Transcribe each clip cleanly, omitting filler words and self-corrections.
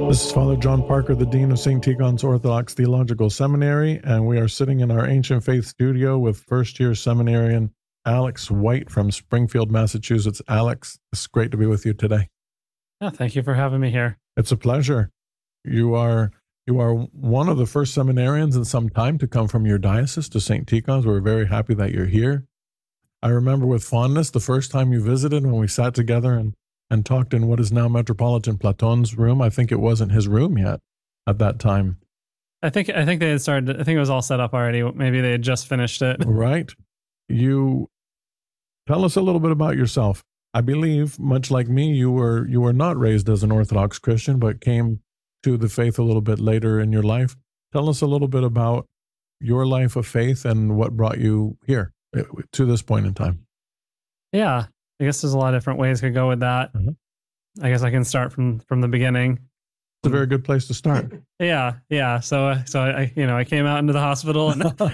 This is Father John Parker, the Dean of St. Tikhon's Orthodox Theological Seminary, and we are sitting in our Ancient Faith studio with first-year seminarian Alex White from Springfield, Massachusetts. Alex, it's great to be with you today. Yeah, thank you for having me here. It's a pleasure. You are one of the first seminarians in some time to come from your diocese to St. Tikhon's. We're very happy that you're here. I remember with fondness the first time you visited when we sat together and talked in what is now Metropolitan Platon's room. I think it wasn't his room yet at that time. I think they had started. I think it was all set up already. Maybe they had just finished it. Right. You tell us a little bit about yourself. I believe, much like me, you were not raised as an Orthodox Christian, but came to the faith a little bit later in your life. Tell us a little bit about your life of faith and what brought you here to this point in time. Yeah, I guess there's a lot of different ways to go with that. I guess I can start from the beginning. It's a very good place to start. Yeah. So I came out into the hospital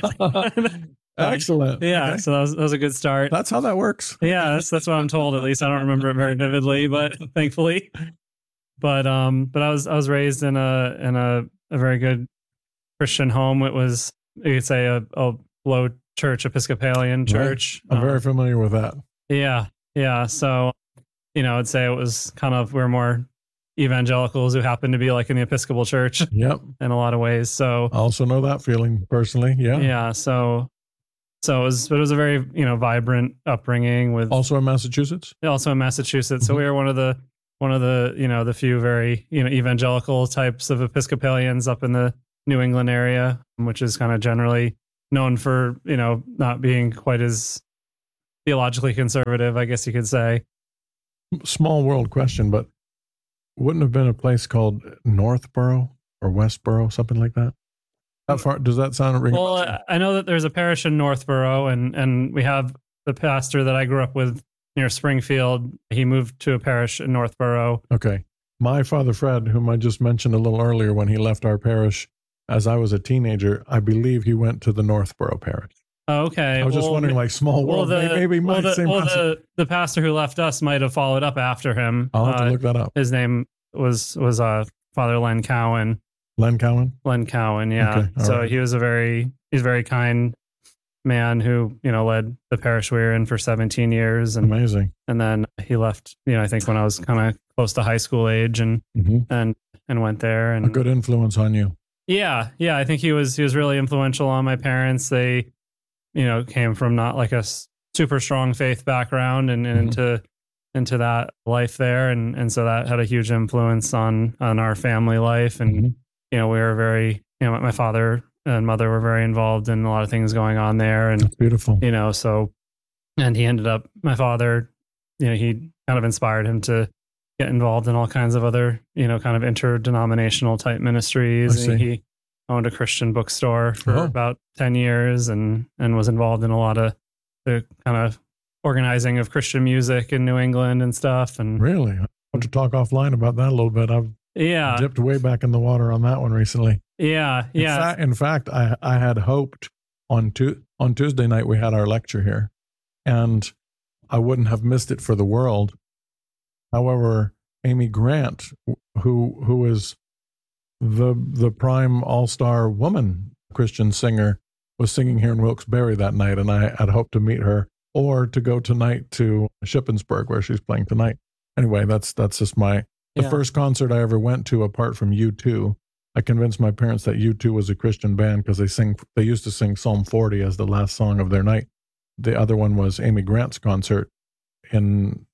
and Excellent. Yeah, Okay. so that was a good start. That's how that works. Yeah, that's what I'm told. At least I don't remember it very vividly, but thankfully. But I was raised in a very good Christian home. It was, you could say, a low church, Episcopalian church. Right. I'm very familiar with that. Yeah. So, I'd say it was kind of, we're more evangelicals who happen to be like in the Episcopal Church. Yep. In a lot of ways. So I also know that feeling personally. Yeah. Yeah. So it was a very, vibrant upbringing with Also in Massachusetts? Also in Massachusetts. So we were one of the, the few very, evangelical types of Episcopalians up in the New England area, which is kind of generally known for, not being quite as theologically conservative, I guess you could say. Small world question, but wouldn't have been a place called Northborough or Westborough, something like that? How far does that sound? Well, I know that there's a parish in Northborough, and we have the pastor that I grew up with near Springfield. He moved to a parish in Northborough. Okay. My father, Fred, whom I just mentioned a little earlier when he left our parish as I was a teenager, I believe he went to the Northborough parish. Okay. I was just wondering, like, small world, the pastor who left us might have followed up after him. I'll have to look that up. His name was Father Len Cowan. Len Cowan? Len Cowan, yeah. Okay, so right. he's a very kind man who, led the parish we were in for 17 years. And, Amazing. And then he left, I think when I was kind of close to high school age and went there. And a good influence on you. Yeah. I think he was really influential on my parents. They, came from not like a super strong faith background and into that life there. And so that had a huge influence on our family life. And, we were very, my father and mother were very involved in a lot of things going on there. And that's beautiful. And he ended up, my father, he kind of inspired him to get involved in all kinds of other, kind of interdenominational type ministries. And he owned a Christian bookstore for about 10 years and was involved in a lot of the kind of organizing of Christian music in New England and stuff. And really, I want to talk offline about that a little bit. I've dipped way back in the water on that one recently. Yeah. In fact, I had hoped on Tuesday night we had our lecture here, and I wouldn't have missed it for the world. However, Amy Grant, who is the prime all-star woman Christian singer, was singing here in Wilkes-Barre that night, and I had hoped to meet her or to go tonight to Shippensburg where she's playing tonight. Anyway, that's just the first concert I ever went to apart from U2. I convinced my parents that U2 was a Christian band because they used to sing Psalm 40 as the last song of their night. The other one was Amy Grant's concert in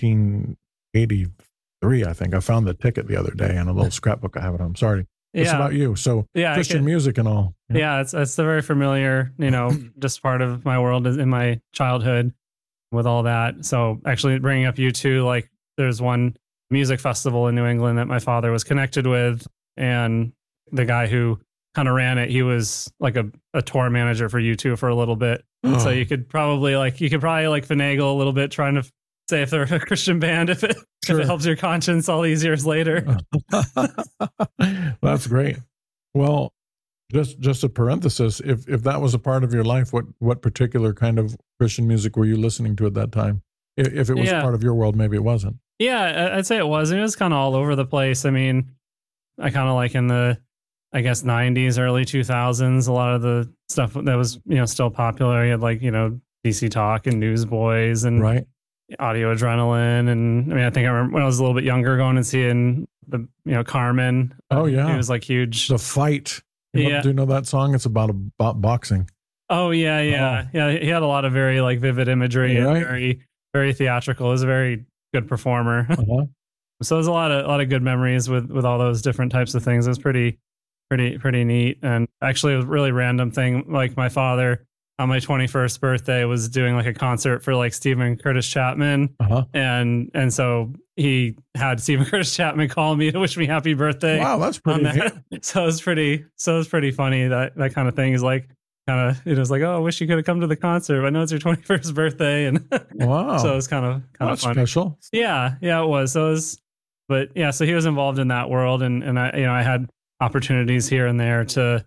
1983, I think. I found the ticket the other day in a little scrapbook I have at home. Sorry. It's about you. So Christian music and all. Yeah, it's the very familiar, just part of my world in my childhood with all that. So actually bringing up U2, like there's one music festival in New England that my father was connected with, and the guy who kind of ran it, he was like a tour manager for U2 for a little bit. So you could probably finagle a little bit trying to say if they're a Christian band, if it helps your conscience all these years later. That's great. Well, just a parenthesis, if that was a part of your life, what particular kind of Christian music were you listening to at that time? If it was part of your world, maybe it wasn't. Yeah, I'd say it was. And it was kind of all over the place. I mean, I kind of like in the, I guess, 90s, early 2000s, a lot of the stuff that was, still popular. You had like, DC Talk and Newsboys and Right. Audio Adrenaline. And I mean, I think I remember when I was a little bit younger going and seeing the, Carmen. Oh, yeah. It was like huge. The Fight. Yeah. Do you know that song? It's about boxing. Oh, yeah. Yeah. He had a lot of very like vivid imagery and very, very theatrical. He was a very good performer. So there's a lot of good memories with all those different types of things. It was pretty neat. And actually it was a really random thing. Like my father on my 21st birthday was doing like a concert for like Stephen Curtis Chapman. And so he had Stephen Curtis Chapman call me to wish me happy birthday. Wow, that's pretty neat. So it was pretty funny that kind of thing is like kind of, it was like, oh, I wish you could have come to the concert. I know it's your 21st birthday. And wow. So it was kind of that's funny. Special. Yeah, it was. So it was, but yeah, so he was involved in that world, and I had opportunities here and there to,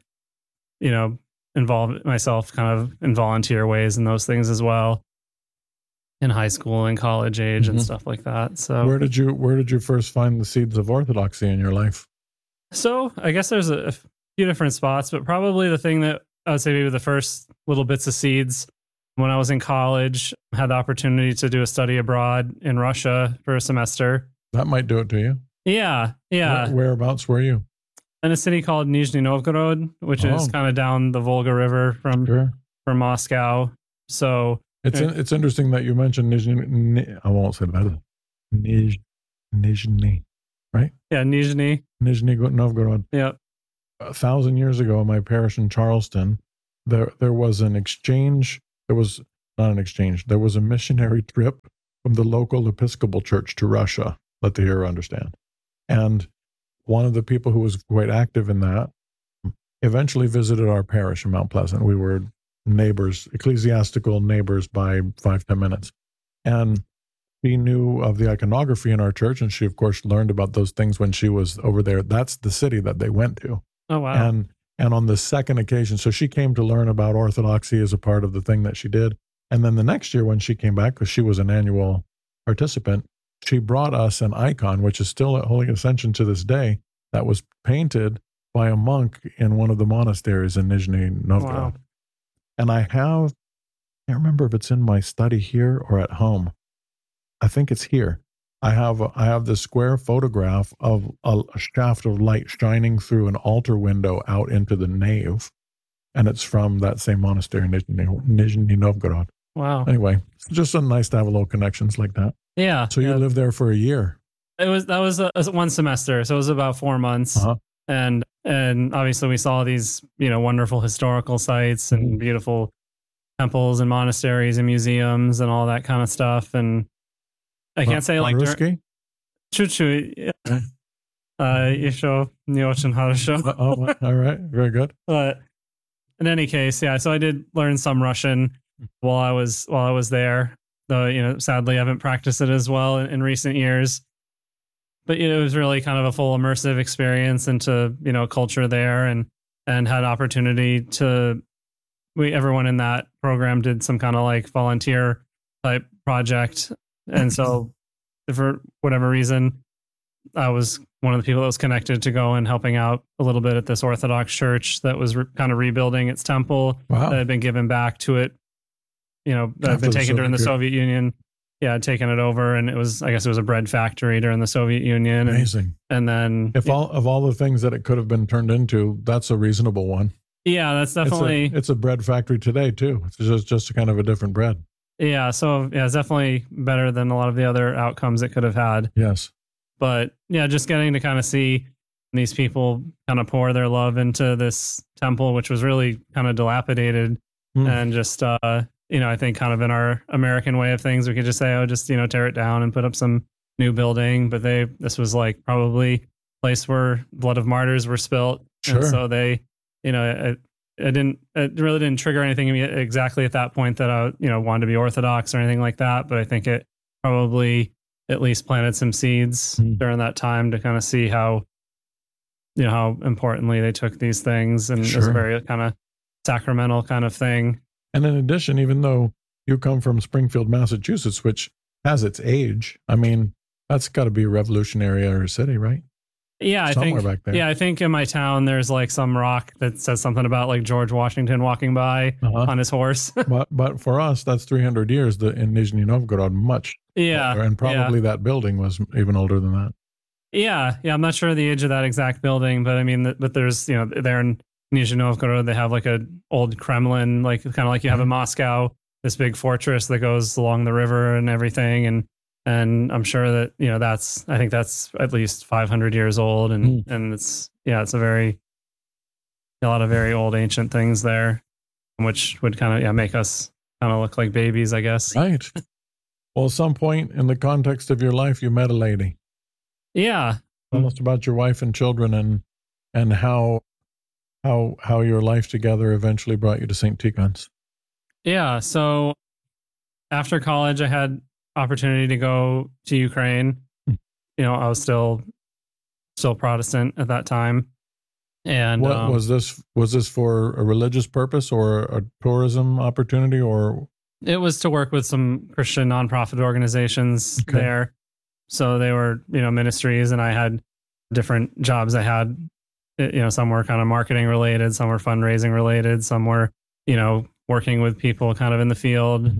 involve myself kind of in volunteer ways and those things as well in high school and college age and stuff like that. So where did you first find the seeds of orthodoxy in your life? So I guess there's a few different spots, but probably the thing that I would say maybe the first little bits of seeds when I was in college, I had the opportunity to do a study abroad in Russia for a semester. That might do it to you. Yeah. Whereabouts were you? In a city called Nizhny Novgorod, which is kind of down the Volga River from Moscow. So it's interesting that you mentioned Nizhny. I won't say that. Nizhny, right? Yeah, Nizhny Novgorod. Yep. 1,000 years ago in my parish in Charleston, there was an exchange. There was not an exchange. There was a missionary trip from the local Episcopal Church to Russia. Let the hearer understand. And one of the people who was quite active in that eventually visited our parish in Mount Pleasant. We were neighbors, ecclesiastical neighbors by 5-10 minutes. And she knew of the iconography in our church, and she, of course, learned about those things when she was over there. That's the city that they went to. Oh, wow. And on the second occasion, so she came to learn about Orthodoxy as a part of the thing that she did. And then the next year when she came back, because she was an annual participant, she brought us an icon, which is still at Holy Ascension to this day, that was painted by a monk in one of the monasteries in Nizhny Novgorod. Wow. And I can't remember if it's in my study here or at home. I think it's here. I have this square photograph of a shaft of light shining through an altar window out into the nave. And it's from that same monastery, Nizhny Novgorod. Wow. Anyway, it's just so nice to have a little connections like that. Yeah. So you lived there for a year. That was one semester. So it was about 4 months. And obviously we saw these, wonderful historical sites and beautiful temples and monasteries and museums and all that kind of stuff. And I can't say like чуть-чуть. Еще не очень хорошо. Oh, all right. Very good. But in any case, yeah. So I did learn some Russian while I was there. Though, sadly, I haven't practiced it as well in recent years. But it was really kind of a full immersive experience into culture there, and had opportunity to. Everyone in that program did some kind of like volunteer type project, and so for whatever reason, I was one of the people that was connected to go and helping out a little bit at this Orthodox church that was kind of rebuilding its temple that had been given back to it. That had been taken during the Soviet Union. Yeah, I'd taken it over, and I guess it was a bread factory during the Soviet Union. Amazing. And then, of all the things that it could have been turned into, that's a reasonable one. Yeah, that's definitely. It's a bread factory today too. It's just kind of a different bread. Yeah, so it's definitely better than a lot of the other outcomes it could have had. Yes. But yeah, just getting to kind of see these people kind of pour their love into this temple, which was really kind of dilapidated, and just I think kind of in our American way of things, we could just say, oh, just tear it down and put up some new building. But this was like probably a place where blood of martyrs were spilt, and so they, it really didn't trigger anything in me exactly at that point that I wanted to be Orthodox or anything like that. But I think it probably at least planted some seeds during that time to kind of see how importantly they took these things, and it was a very kind of sacramental kind of thing. And in addition, even though you come from Springfield, Massachusetts, which has its age, I mean, that's got to be a revolutionary area city, right? Yeah, I somewhere think. back there. Yeah, I think in my town there's like some rock that says something about like George Washington walking by Uh-huh. on his horse. But for us, that's 300 years. In Nizhny Novgorod, much Yeah, older, and probably that building was even older than that. yeah. I'm not sure the age of that exact building, but I mean, but there's there in Nizhny Novgorod they have like a old Kremlin, like kind of like you have in Moscow, this big fortress that goes along the river and everything, and I'm sure that I think that's at least 500 years old, and it's it's a lot of very old ancient things there, which would kind of make us kind of look like babies, I guess. Right. Well, at some point in the context of your life, you met a lady. Yeah. Tell us about your wife and children, and how your life together eventually brought you to St. Tikhon's. Yeah. So after college, I had opportunity to go to Ukraine. I was still Protestant at that time. And what was this? Was this for a religious purpose or a tourism opportunity, or? It was to work with some Christian nonprofit organizations there. So they were, ministries, and I had different jobs. I had, some were kind of marketing related, some were fundraising related, some were, working with people kind of in the field.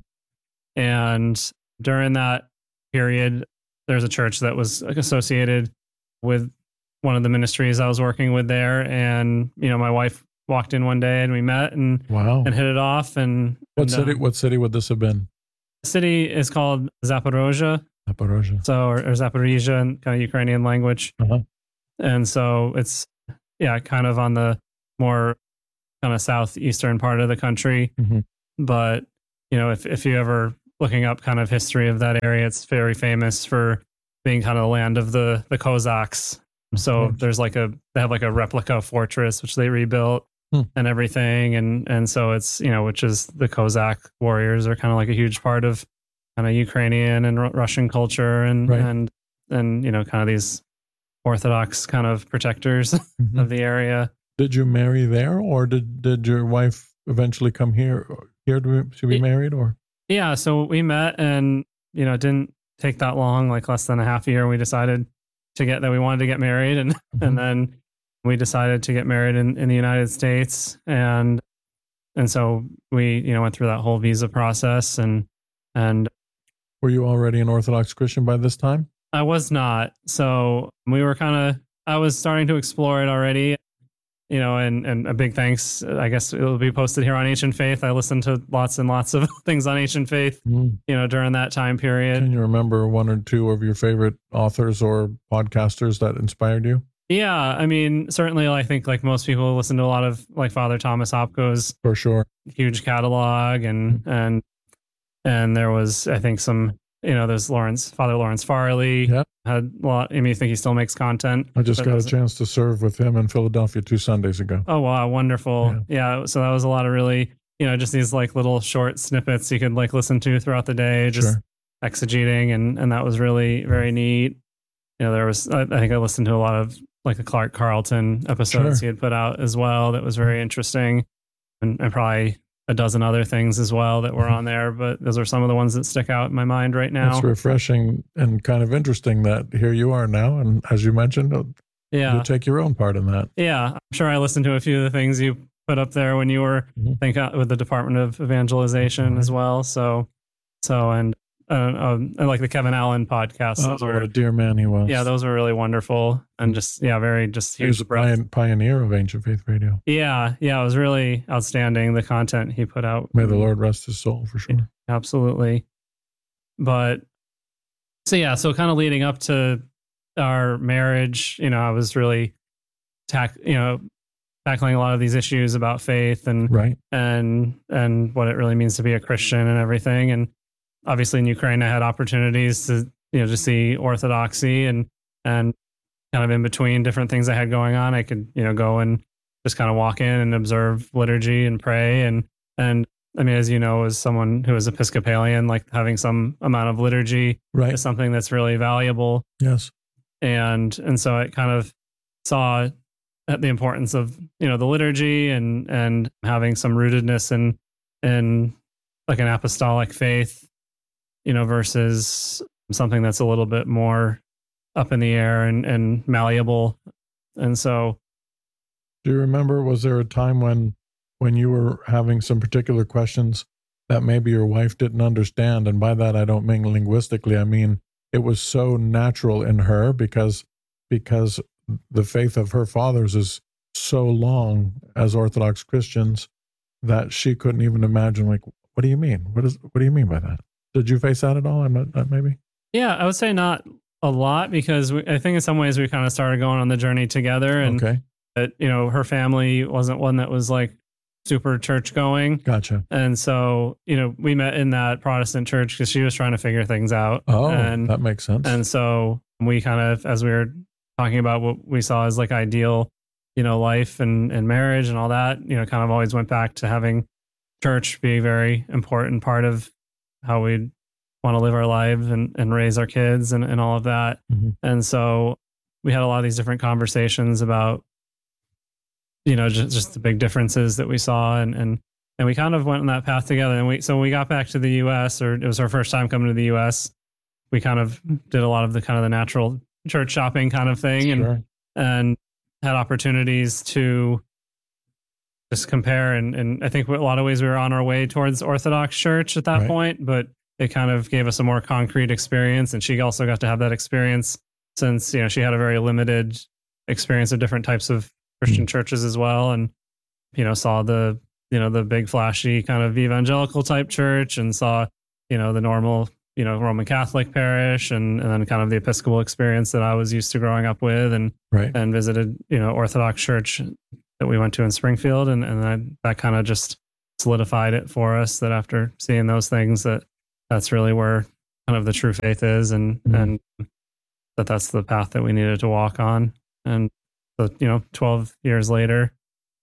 And during that period, there's a church that was associated with one of the ministries I was working with there. And, my wife walked in one day and we met and hit it off. And what city would this have been? The city is called Zaporozhye. Zaporozhye. So, or Zaporizhia in kind of Ukrainian language. And so it's, kind of on the more kind of southeastern part of the country. But, if you ever looking up kind of history of that area, it's very famous for being kind of the land of the Cossacks. So there's they have like a replica fortress, which they rebuilt and everything. And so it's, which is the Cossack warriors are kind of like a huge part of kind of Ukrainian and Russian culture and kind of these Orthodox kind of protectors of the area. Did you marry there, or did your wife eventually come here to be married, or? Yeah. So we met and, it didn't take that long, like less than a half a year. We decided we wanted to get married, and then we decided to get married in the United States. And so we, went through that whole visa process and were you already an Orthodox Christian by this time? I was not. So we were I was starting to explore it already, and a big thanks. I guess it will be posted here on Ancient Faith. I listened to lots and lots of things on Ancient Faith, during that time period. Can you remember one or two of your favorite authors or podcasters that inspired you? Yeah. I mean, certainly I think like most people listen to a lot of like Father Thomas Hopko's for sure huge catalog and there was, I think some, there's Father Lawrence Farley had a lot. I mean, I think he still makes content. I just got a chance to serve with him in Philadelphia 2 Sundays ago. Oh, wow. Wonderful. Yeah. So that was a lot of really, just these like little short snippets you could like listen to throughout the day, just exegeting. And that was really very neat. There was, I think I listened to a lot of like the Clark Carlton episodes he had put out as well. That was very interesting. And probably a dozen other things as well that were on there, but those are some of the ones that stick out in my mind right now. It's refreshing and kind of interesting that here you are now, and as you mentioned, you take your own part in that. Yeah, I'm sure I listened to a few of the things you put up there when you were, with the Department of Evangelization as well. And like the Kevin Allen podcast. What a dear man he was. Yeah, those were really wonderful and just very just huge. He was a pioneer of Ancient Faith Radio. Yeah, it was really outstanding, the content he put out. May the Lord rest his soul, for sure. Absolutely. But so kind of leading up to our marriage, I was really tackling a lot of these issues about faith and what it really means to be a Christian and everything. And obviously in Ukraine, I had opportunities to, to see Orthodoxy and kind of in between different things I had going on, I could, go and just kind of walk in and observe liturgy and pray. And I mean, as you know, as someone who is Episcopalian, like having some amount of liturgy is something that's really valuable. Yes. And so I kind of saw the importance of, the liturgy and having some rootedness in like an apostolic faith, versus something that's a little bit more up in the air and malleable. And so, Do you remember, was there a time when you were having some particular questions that maybe your wife didn't understand? And by that, I don't mean linguistically. I mean, it was so natural in her because the faith of her fathers is so long as Orthodox Christians that she couldn't even imagine, like, what do you mean? What do you mean by that? Did you face that at all? Maybe? yeah, I would say not a lot, because I think in some ways we kind of started going on the journey together, and Okay. that, her family wasn't one that was like super church going. Gotcha. And so, we met in that Protestant church because she was trying to figure things out. Oh, and that makes sense. And so we kind of, as we were talking about what we saw as like ideal, life and marriage and all that, kind of always went back to having church be a very important part of how we want to live our lives and raise our kids and all of that. Mhm. And so we had a lot of these different conversations about, just the big differences that we saw. And we kind of went on that path together. And so when we got back to the US, or it was our first time coming to the US, we kind of did a lot of the natural church shopping kind of thing. Sure. And had opportunities to just compare. And I think a lot of ways we were on our way towards Orthodox Church at that Right. point, but it kind of gave us a more concrete experience. And she also got to have that experience since, she had a very limited experience of different types of Christian churches as well. And, saw the big flashy kind of evangelical type church, and saw, the normal, Roman Catholic parish, and then kind of the Episcopal experience that I was used to growing up with, and Right. visited, Orthodox church that we went to in Springfield. And that kind of just solidified it for us, that after seeing those things, that's really where kind of the true faith is, and that's the path that we needed to walk on. And so, 12 years later,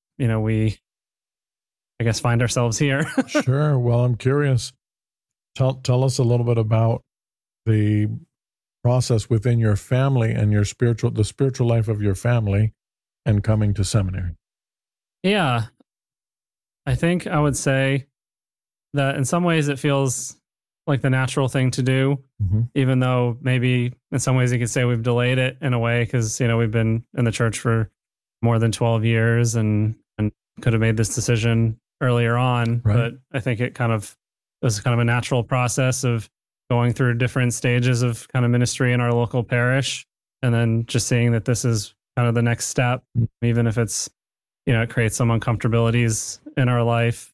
we, I guess, find ourselves here. Sure. Well, I'm curious. Tell us a little bit about the process within your family and the spiritual life of your family and coming to seminary. Yeah. I think I would say that in some ways it feels like the natural thing to do, even though maybe in some ways you could say we've delayed it in a way, because, we've been in the church for more than 12 years and could have made this decision earlier on. Right. But I think it was kind of a natural process of going through different stages of kind of ministry in our local parish, and then just seeing that this is kind of the next step, even if it's, it creates some uncomfortabilities in our life,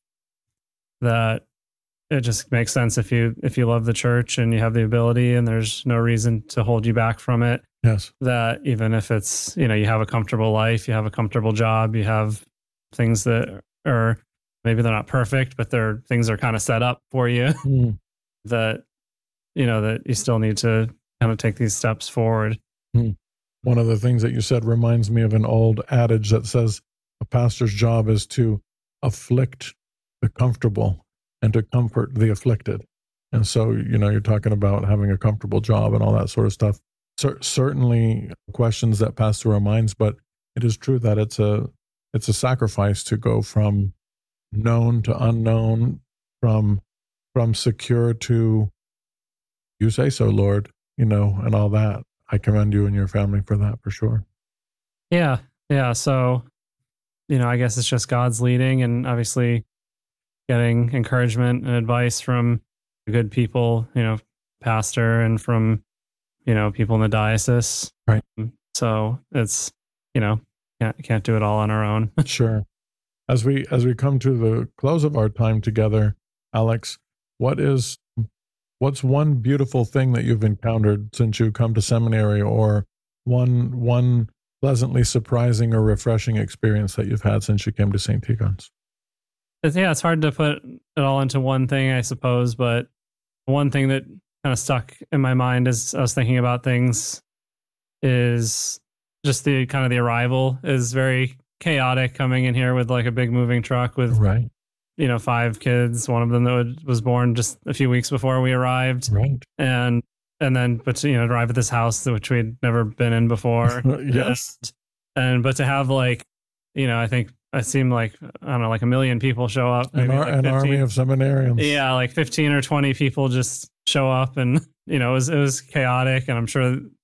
that it just makes sense if you love the church and you have the ability and there's no reason to hold you back from it. Yes. That even if it's, you have a comfortable life, you have a comfortable job, you have things that are, maybe they're not perfect, but things are kind of set up for you, that, that you still need to kind of take these steps forward. One of the things that you said reminds me of an old adage that says a pastor's job is to afflict the comfortable and to comfort the afflicted. And so, you're talking about having a comfortable job and all that sort of stuff. Certainly questions that pass through our minds, but it is true that it's a sacrifice to go from known to unknown, from secure to, you say so, Lord, and all that. I commend you and your family for that, for sure. Yeah. Yeah. So, I guess it's just God's leading, and obviously getting encouragement and advice from good people, pastor, and from, people in the diocese. Right. So it's, can't do it all on our own. Sure. As we come to the close of our time together, Alex, what's one beautiful thing that you've encountered since you come to seminary, or one pleasantly surprising or refreshing experience that you've had since you came to St. Tikhon's? It's hard to put it all into one thing, I suppose, but one thing that kind of stuck in my mind as I was thinking about things is just the kind of the arrival is very chaotic, coming in here with like a big moving truck with, Right. 5 kids, one of them that was born just a few weeks before we arrived. Right. And then, but to, arrive at this house which we'd never been in before. Yes. But to have like, I think it seemed like, I don't know, like 1 million people show up. An army of seminarians. Yeah, like 15 or 20 people just show up, and it was chaotic, and I'm sure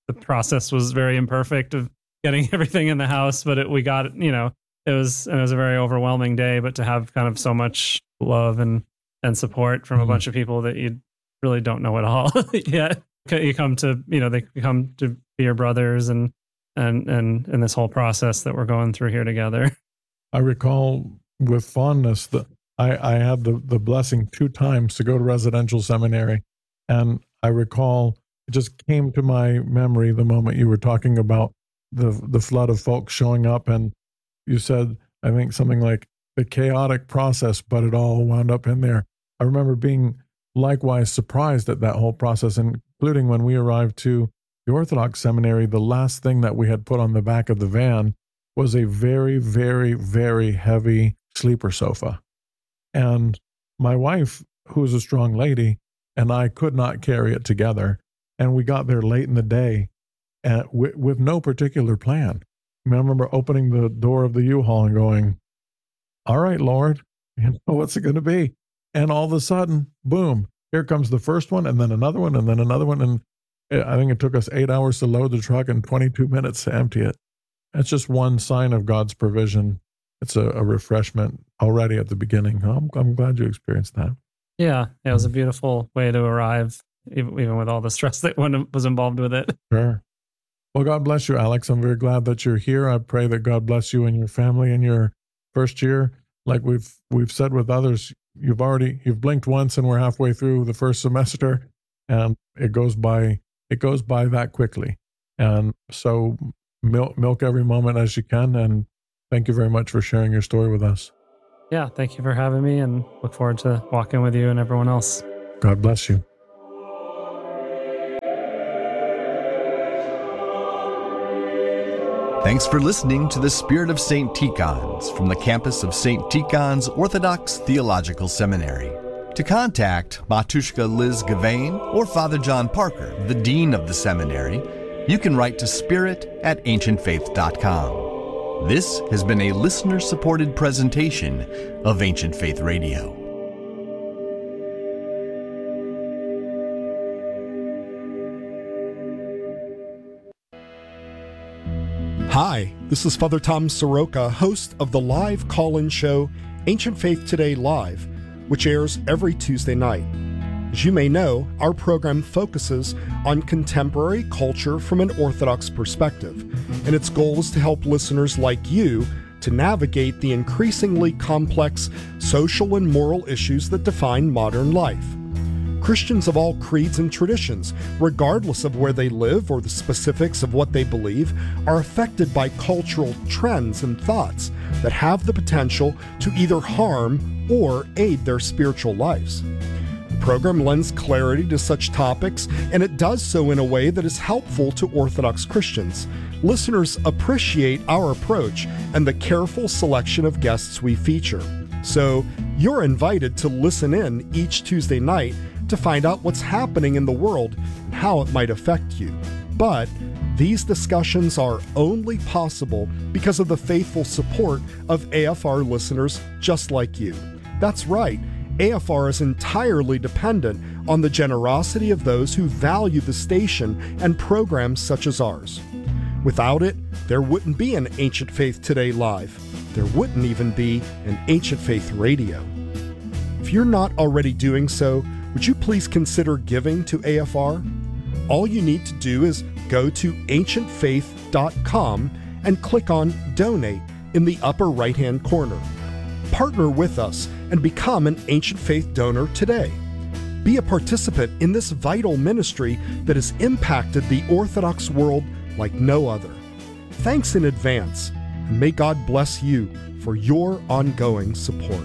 the process was very imperfect of getting everything in the house, but we got it. It was a very overwhelming day. But to have kind of so much love and support from a bunch of people that you really don't know at all yet, you come to they come to be your brothers and this whole process that we're going through here together. I recall with fondness that I had the blessing 2 times to go to residential seminary. And I recall it just came to my memory the moment you were talking about the flood of folks showing up. And you said, I think something like the chaotic process, but it all wound up in there. I remember being likewise surprised at that whole process, including when we arrived to the Orthodox seminary. The last thing that we had put on the back of the van was a very, very, very heavy sleeper sofa. And my wife, who is a strong lady, and I could not carry it together. And we got there late in the day with no particular plan. I remember opening the door of the U-Haul and going, all right, Lord, what's it going to be? And all of a sudden, boom, here comes the first one, and then another one, and then another one. And I think it took us 8 hours to load the truck and 22 minutes to empty it. It's just one sign of God's provision. It's a refreshment already at the beginning. I'm glad you experienced that. Yeah, it was a beautiful way to arrive, even with all the stress that was involved with it. Sure. Well, God bless you, Alex. I'm very glad that you're here. I pray that God bless you and your family in your first year. Like we've said with others, you've blinked once and we're halfway through the first semester, and it goes by that quickly. And so milk every moment as you can. And thank you very much for sharing your story with us. Yeah, thank you for having me, and look forward to walking with you and everyone else. God bless you. Thanks for listening to The Spirit of St. Tikhon's from the campus of St. Tikhon's Orthodox Theological Seminary. To contact Matushka Liz Gavain or Father John Parker, the Dean of the Seminary, you can write to spirit@ancientfaith.com. This has been a listener-supported presentation of Ancient Faith Radio. Hi, this is Father Tom Soroka, host of the live call-in show Ancient Faith Today Live, which airs every Tuesday night. As you may know, our program focuses on contemporary culture from an Orthodox perspective, and its goal is to help listeners like you to navigate the increasingly complex social and moral issues that define modern life. Christians of all creeds and traditions, regardless of where they live or the specifics of what they believe, are affected by cultural trends and thoughts that have the potential to either harm or aid their spiritual lives. The program lends clarity to such topics, and it does so in a way that is helpful to Orthodox Christians. Listeners appreciate our approach and the careful selection of guests we feature. So you're invited to listen in each Tuesday night to find out what's happening in the world and how it might affect you. But these discussions are only possible because of the faithful support of AFR listeners just like you. That's right, AFR is entirely dependent on the generosity of those who value the station and programs such as ours. Without it, there wouldn't be an Ancient Faith Today Live. There wouldn't even be an Ancient Faith Radio. If you're not already doing so, would you please consider giving to AFR? All you need to do is go to ancientfaith.com and click on Donate in the upper right-hand corner. Partner with us and become an Ancient Faith donor today. Be a participant in this vital ministry that has impacted the Orthodox world like no other. Thanks in advance, and may God bless you for your ongoing support.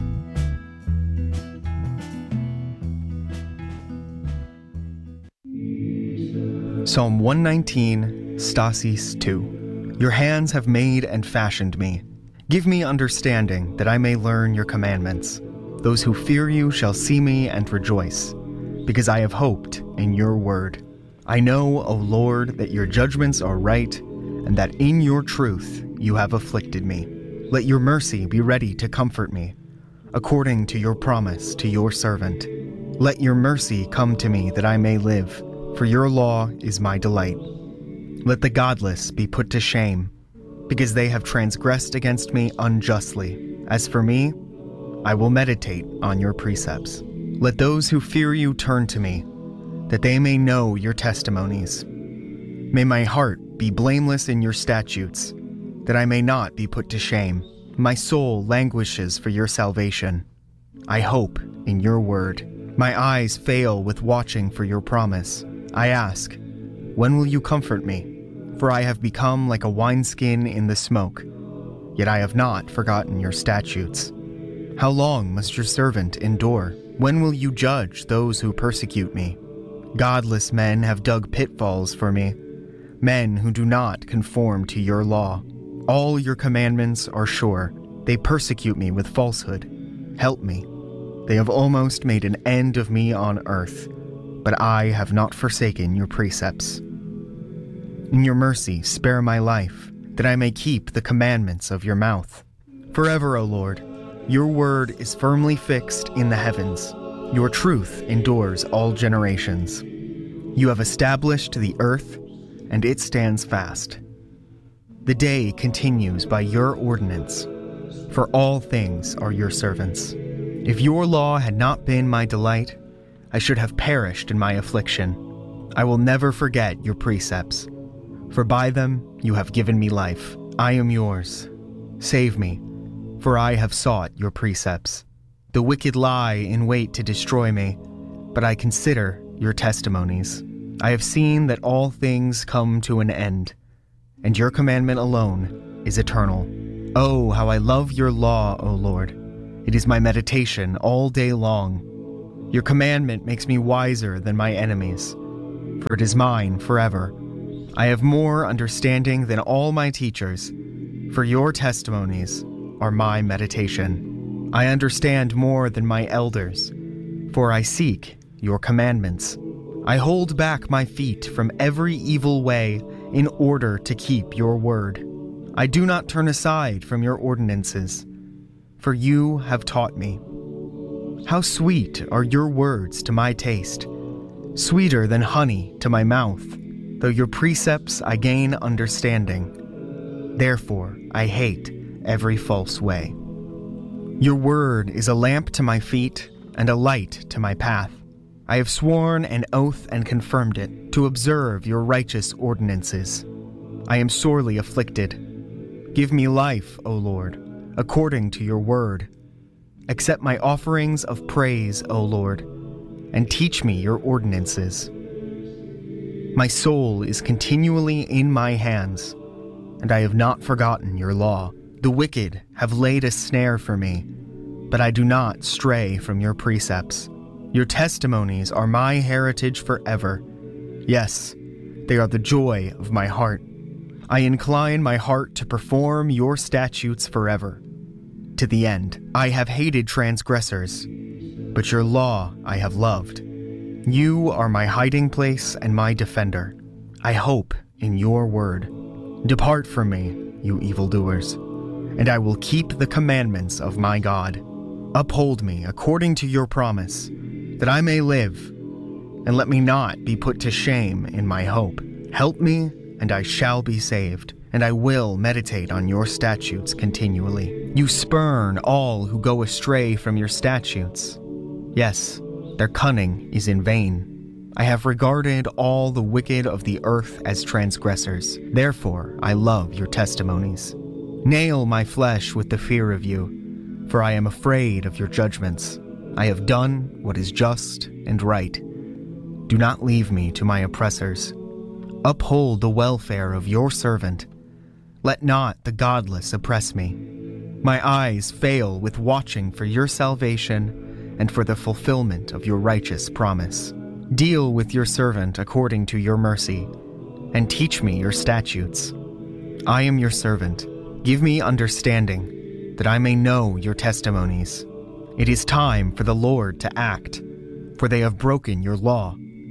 Psalm 119, Stasis 2. Your hands have made and fashioned me. Give me understanding that I may learn your commandments. Those who fear you shall see me and rejoice, because I have hoped in your word. I know, O Lord, that your judgments are right, and that in your truth you have afflicted me. Let your mercy be ready to comfort me, according to your promise to your servant. Let your mercy come to me that I may live, for your law is my delight. Let the godless be put to shame, because they have transgressed against me unjustly. As for me, I will meditate on your precepts. Let those who fear you turn to me, that they may know your testimonies. May my heart be blameless in your statutes, that I may not be put to shame. My soul languishes for your salvation. I hope in your word. My eyes fail with watching for your promise. I ask, when will you comfort me? For I have become like a wineskin in the smoke, yet I have not forgotten your statutes. How long must your servant endure? When will you judge those who persecute me? Godless men have dug pitfalls for me, men who do not conform to your law. All your commandments are sure. They persecute me with falsehood. Help me. They have almost made an end of me on earth, but I have not forsaken your precepts. In your mercy, spare my life, that I may keep the commandments of your mouth. Forever, O Lord, your word is firmly fixed in the heavens. Your truth endures all generations. You have established the earth, and it stands fast. The day continues by your ordinance, for all things are your servants. If your law had not been my delight, I should have perished in my affliction. I will never forget your precepts, for by them you have given me life. I am yours. Save me, for I have sought your precepts. The wicked lie in wait to destroy me, but I consider your testimonies. I have seen that all things come to an end, and your commandment alone is eternal. Oh, how I love your law, O Lord. It is my meditation all day long. Your commandment makes me wiser than my enemies, for it is mine forever. I have more understanding than all my teachers, for your testimonies are my meditation. I understand more than my elders, for I seek your commandments. I hold back my feet from every evil way in order to keep your word. I do not turn aside from your ordinances, for you have taught me. How sweet are your words to my taste, sweeter than honey to my mouth. Though your precepts I gain understanding. Therefore I hate every false way. Your word is a lamp to my feet and a light to my path. I have sworn an oath and confirmed it, to observe your righteous ordinances. I am sorely afflicted. Give me life, O Lord, according to your word. Accept my offerings of praise, O Lord, and teach me your ordinances. My soul is continually in my hands, and I have not forgotten your law. The wicked have laid a snare for me, but I do not stray from your precepts. Your testimonies are my heritage forever. Yes, they are the joy of my heart. I incline my heart to perform your statutes forever. To the end, I have hated transgressors, but your law I have loved. You are my hiding place and my defender. I hope in your word. Depart from me, you evildoers, and I will keep the commandments of my God. Uphold me according to your promise, that I may live, and let me not be put to shame in my hope. Help me, and I shall be saved, and I will meditate on your statutes continually. You spurn all who go astray from your statutes. Yes, their cunning is in vain. I have regarded all the wicked of the earth as transgressors. Therefore, I love your testimonies. Nail my flesh with the fear of you, for I am afraid of your judgments. I have done what is just and right. Do not leave me to my oppressors. Uphold the welfare of your servant. Let not the godless oppress me. My eyes fail with watching for your salvation and for the fulfillment of your righteous promise. Deal with your servant according to your mercy, and teach me your statutes. I am your servant. Give me understanding, that I may know your testimonies. It is time for the Lord to act, for they have broken your law.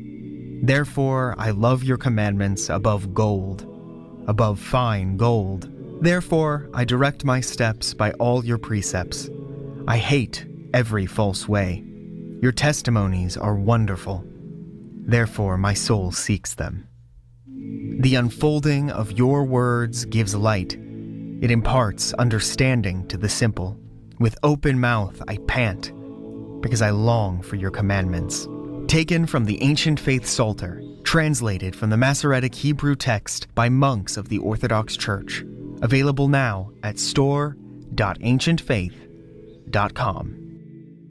Therefore I love your commandments above gold, above fine gold. Therefore I direct my steps by all your precepts. I hate every false way. Your testimonies are wonderful. Therefore my soul seeks them. The unfolding of your words gives light. It imparts understanding to the simple. With open mouth I pant, because I long for your commandments. Taken from the Ancient Faith Psalter, translated from the Masoretic Hebrew text by monks of the Orthodox Church. Available now at store.ancientfaith.com.